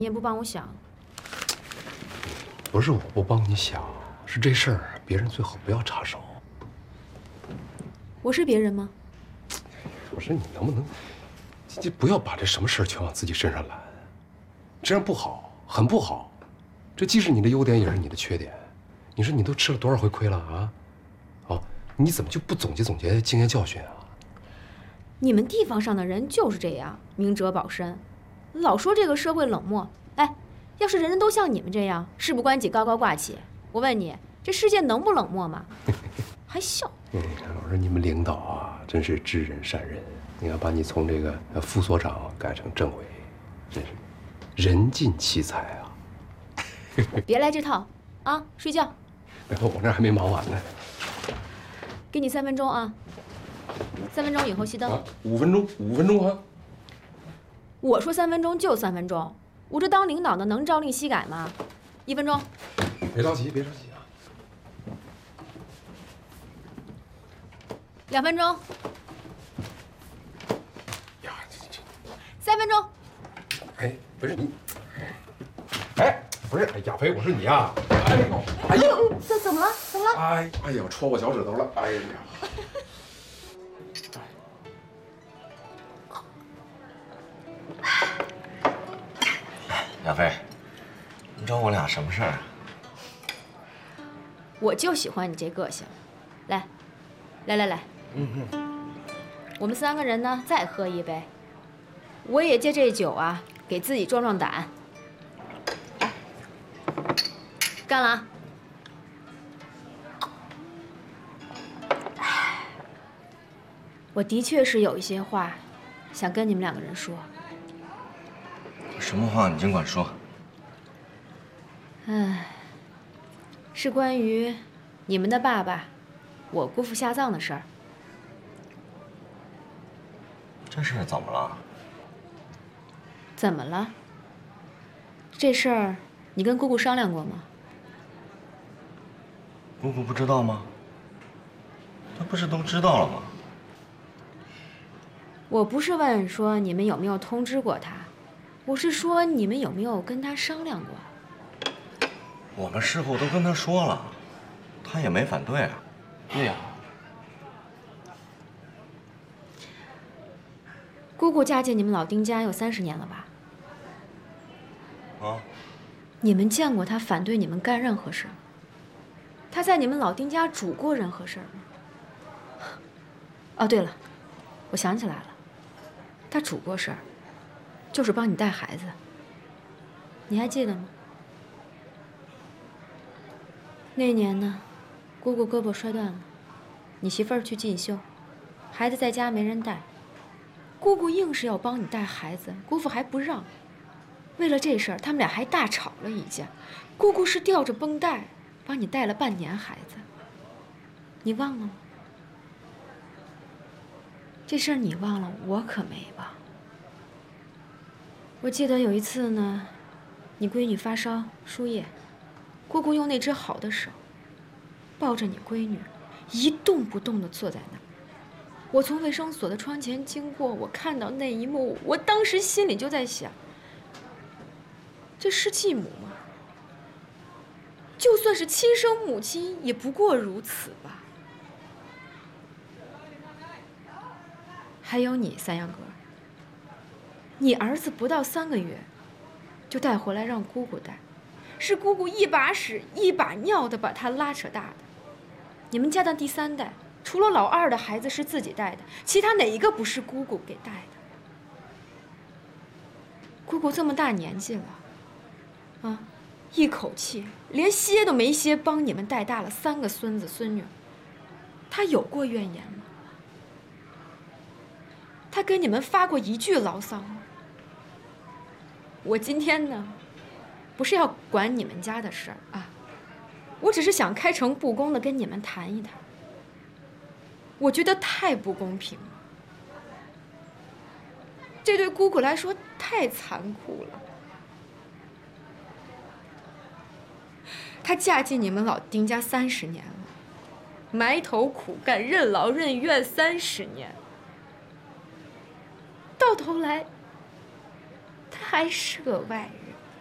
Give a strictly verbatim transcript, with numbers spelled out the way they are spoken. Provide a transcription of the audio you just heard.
你也不帮我想。 不是我不帮你想，是这事儿别人最好不要插手。 我是别人吗？ 我说你能不能，就不要把这什么事儿全往自己身上揽，这样不好，很不好。这既是你的优点，也是你的缺点。你说你都吃了多少回亏了啊？哦，你怎么就不总结总结经验教训啊？ 你们地方上的人就是这样，明哲保身，老说这个社会冷漠。哎，要是人人都像你们这样，事不关己高高挂起，我问你，这世界能不冷漠吗？还笑？ 嗯，我说你们领导啊，真是知人善任。你看，把你从这个副所长改成政委，真是人尽其才啊！ 别来这套啊！睡觉。 我这还没忙完呢。 给你三分钟啊！三分钟以后熄灯。 啊，五分钟，五分钟啊！ 我说三分钟就三分钟，我这当领导的能朝令夕改吗？一分钟。 别着急，别着急啊！ 两分钟。 呀，这这， 三分钟。 哎，不是你，哎，不是，哎，亚飞，我说你呀，哎呦，哎呦， 这怎么了？怎么了？ 哎，哎呦，戳我脚趾头了，哎呀！ 亚飞，你找我俩什么事儿啊？ 我就喜欢你这个性，来，来来来， 嗯嗯， 我们三个人呢再喝一杯，我也借这酒啊给自己壮壮胆。来，干了啊！我的确是有一些话想跟你们两个人说。 什么话你尽管说。 唉，是关于你们的爸爸，我姑父下葬的事儿。 这事儿怎么了？ 怎么了？这事儿你跟姑姑商量过吗？ 姑姑不知道吗？她不是都知道了吗？ 我不是问说你们有没有通知过她，我是说你们有没有跟她商量过。 我们事后都跟她说了，她也没反对啊。 对呀。 姑姑嫁进你们老丁家有三十年了吧？ 啊？ 你们见过她反对你们干任何事吗？她在你们老丁家主过任何事儿吗？哦，对了，我想起来了，她主过事儿，就是帮你带孩子。你还记得吗？那年呢，姑姑胳膊摔断了，你媳妇儿去进修，孩子在家没人带，姑姑硬是要帮你带孩子，姑父还不让。为了这事儿，他们俩还大吵了一架。姑姑是吊着绷带帮你带了半年孩子，你忘了吗？这事儿你忘了，我可没忘。我记得有一次呢，你闺女发烧输液，姑姑用那只好的手抱着你闺女，一动不动地坐在那儿。我从卫生所的窗前经过，我看到那一幕，我当时心里就在想，这是继母吗？就算是亲生母亲，也不过如此吧。还有你，三阳哥，你儿子不到三个月就带回来让姑姑带，是姑姑一把屎一把尿的把他拉扯大的。你们家的第三代，除了老二的孩子是自己带的，其他哪一个不是姑姑给带的？姑姑这么大年纪了，啊，一口气连歇都没歇，帮你们带大了三个孙子孙女，她有过怨言吗？她跟你们发过一句牢骚吗？我今天呢，不是要管你们家的事儿啊，我只是想开诚布公的跟你们谈一谈。我觉得太不公平了，这对姑姑来说太残酷了。她嫁进你们老丁家三十年了，埋头苦干，任劳任怨三十年，到头来，她还是个外人。